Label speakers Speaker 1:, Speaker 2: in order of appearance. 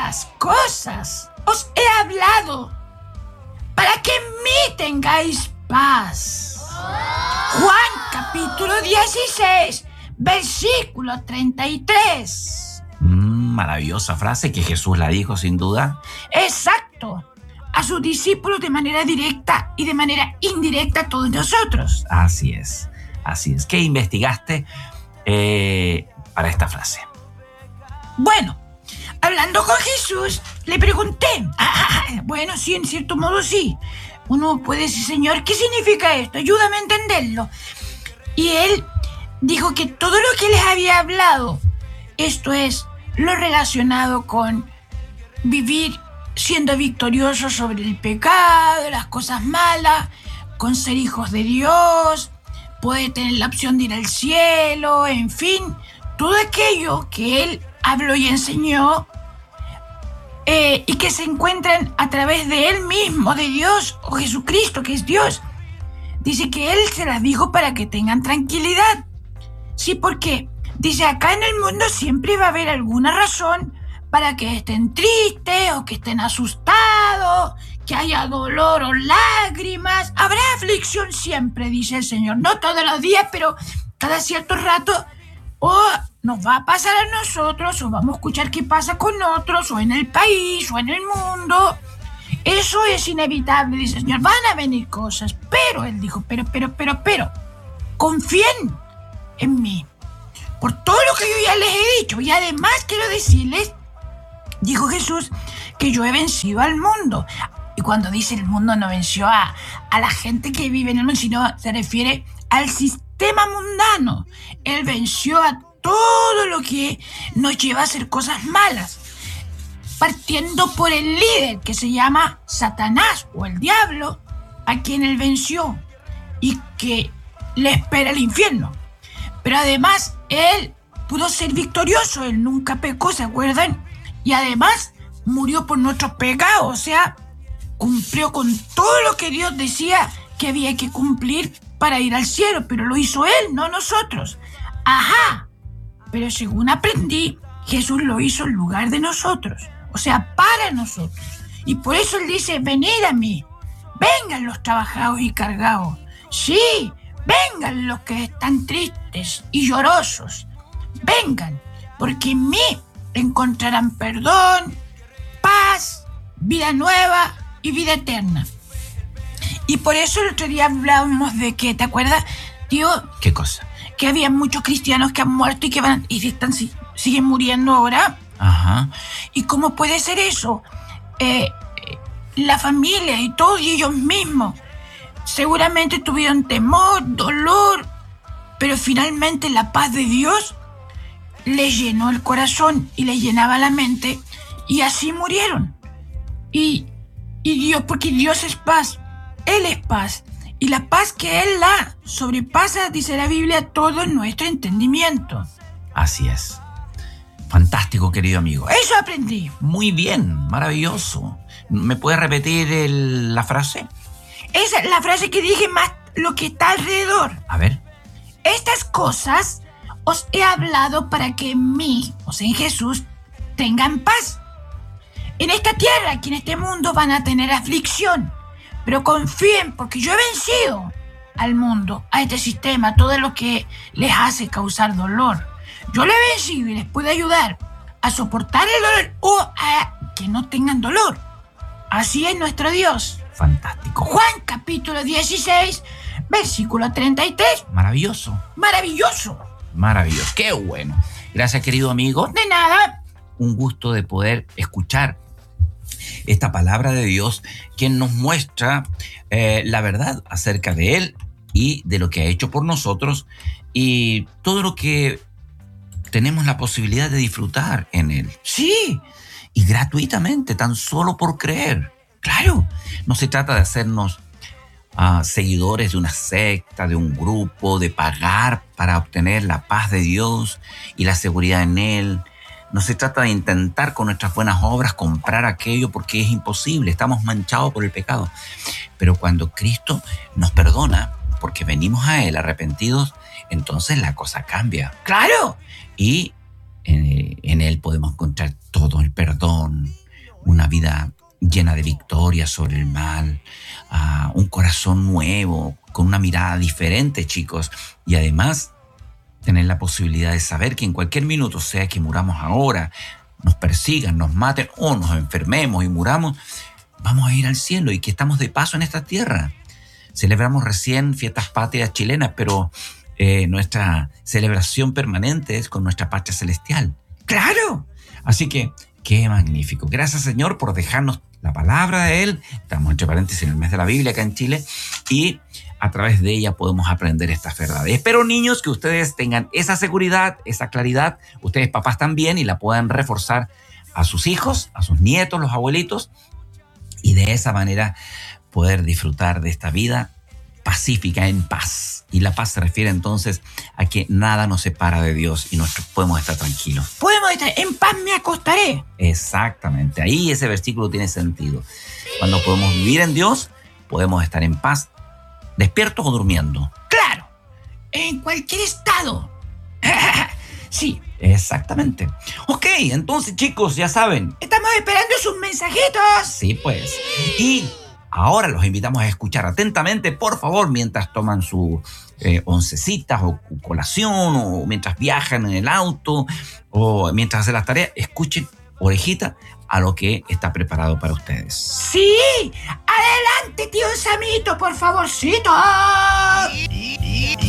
Speaker 1: Estas cosas os he hablado para que en mí tengáis paz. Juan capítulo 16, versículo 33.
Speaker 2: Maravillosa frase que Jesús la dijo sin duda.
Speaker 1: Exacto. A sus discípulos de manera directa y de manera indirecta a todos nosotros.
Speaker 2: Así es. ¿Qué investigaste para esta frase?
Speaker 1: Bueno, hablando con Jesús, le pregunté. Bueno, sí, en cierto modo sí. Uno puede decir, Señor, ¿qué significa esto? Ayúdame a entenderlo. Y él dijo que todo lo que les había hablado, esto es lo relacionado con vivir siendo victoriosos sobre el pecado, las cosas malas, con ser hijos de Dios, poder tener la opción de ir al cielo, en fin, todo aquello que él habló y enseñó y que se encuentran a través de él mismo, de Dios o Jesucristo, que es Dios. Dice que él se las dijo para que tengan tranquilidad. Sí, porque dice, acá en el mundo siempre va a haber alguna razón para que estén tristes o que estén asustados, que haya dolor o lágrimas. Habrá aflicción siempre, dice el Señor. No todos los días, pero cada cierto rato o nos va a pasar a nosotros, o vamos a escuchar qué pasa con otros, o en el país, o en el mundo. Eso es inevitable, dice el Señor. Van a venir cosas, pero él dijo, pero, confíen en mí, por todo lo que yo ya les he dicho. Y además quiero decirles, dijo Jesús, que yo he vencido al mundo. Y cuando dice el mundo, no venció a la gente que vive en el mundo, sino se refiere al sistema mundano. Él venció a todo lo que nos lleva a hacer cosas malas, partiendo por el líder que se llama Satanás o el diablo, a quien él venció y que le espera el infierno. Pero además él pudo ser victorioso, él nunca pecó, ¿se acuerdan? Y además murió por nuestros pecados, o sea, cumplió con todo lo que Dios decía que había que cumplir para ir al cielo, pero lo hizo él, no nosotros. Pero según aprendí, Jesús lo hizo en lugar de nosotros, o sea, para nosotros. Y por eso él dice, venid a mí, vengan los trabajados y cargados. Sí, vengan los que están tristes y llorosos. Vengan, porque en mí encontrarán perdón, paz, vida nueva y vida eterna. Y por eso el otro día hablábamos de que, ¿te acuerdas, tío?
Speaker 2: ¿Qué cosa?
Speaker 1: Que había muchos cristianos que han muerto y siguen muriendo ahora.
Speaker 2: Ajá.
Speaker 1: ¿Y cómo puede ser eso? La familia y todos ellos mismos seguramente tuvieron temor, dolor, pero finalmente la paz de Dios les llenó el corazón y les llenaba la mente, y así murieron. Y Dios, porque Dios es paz, Él es paz, y la paz que Él da sobrepasa, dice la Biblia, todo nuestro entendimiento.
Speaker 2: Así es. Fantástico, querido amigo.
Speaker 1: Eso aprendí.
Speaker 2: Muy bien, maravilloso. ¿Me puedes repetir la frase?
Speaker 1: Esa es la frase que dije, más lo que está alrededor.
Speaker 2: A ver.
Speaker 1: Estas cosas os he hablado para que en mí, o sea, en Jesús, tengan paz. En esta tierra, aquí en este mundo, van a tener aflicción. Pero confíen, porque yo he vencido al mundo, a este sistema, a todo lo que les hace causar dolor. Yo lo he vencido y les puedo ayudar a soportar el dolor o a que no tengan dolor. Así es nuestro Dios.
Speaker 2: Fantástico.
Speaker 1: Juan capítulo 16, versículo 33.
Speaker 2: Maravilloso.
Speaker 1: Maravilloso.
Speaker 2: Maravilloso. Qué bueno. Gracias, querido amigo.
Speaker 1: De nada.
Speaker 2: Un gusto de poder escuchar esta palabra de Dios que nos muestra la verdad acerca de Él y de lo que ha hecho por nosotros y todo lo que tenemos la posibilidad de disfrutar en Él. Sí, y gratuitamente, tan solo por creer. Claro, no se trata de hacernos seguidores de una secta, de un grupo, de pagar para obtener la paz de Dios y la seguridad en Él. No se trata de intentar con nuestras buenas obras comprar aquello, porque es imposible, estamos manchados por el pecado. Pero cuando Cristo nos perdona, porque venimos a Él arrepentidos, entonces la cosa cambia.
Speaker 1: ¡Claro!
Speaker 2: Y en Él Él podemos encontrar todo el perdón, una vida llena de victoria sobre el mal, un corazón nuevo, con una mirada diferente, chicos. Y además, tener la posibilidad de saber que en cualquier minuto, sea que muramos ahora, nos persigan, nos maten o nos enfermemos y muramos, vamos a ir al cielo y que estamos de paso en esta tierra. Celebramos recién fiestas patrias chilenas, pero nuestra celebración permanente es con nuestra patria celestial.
Speaker 1: ¡Claro!
Speaker 2: Así que, qué magnífico. Gracias, Señor, por dejarnos la palabra de Él. Estamos, entre paréntesis, en el mes de la Biblia acá en Chile y a través de ella podemos aprender estas verdades. Espero, niños, que ustedes tengan esa seguridad, esa claridad, ustedes papás también, y la puedan reforzar a sus hijos, a sus nietos, los abuelitos, y de esa manera poder disfrutar de esta vida pacífica, en paz. Y la paz se refiere entonces a que nada nos separa de Dios y nosotros podemos estar tranquilos.
Speaker 1: Podemos estar en paz, me acostaré.
Speaker 2: Exactamente, ahí ese versículo tiene sentido. Cuando podemos vivir en Dios, podemos estar en paz, despiertos o durmiendo.
Speaker 1: ¡Claro! En cualquier estado. Sí.
Speaker 2: Exactamente. Ok, entonces, chicos, ya saben.
Speaker 1: Estamos esperando sus mensajitos.
Speaker 2: Sí, pues. Y ahora los invitamos a escuchar atentamente, por favor, mientras toman sus oncecitas o colación, o mientras viajan en el auto, o mientras hacen las tareas. Escuchen, orejita, a lo que está preparado para ustedes.
Speaker 1: Sí, adelante, tío Samito, por favorcito.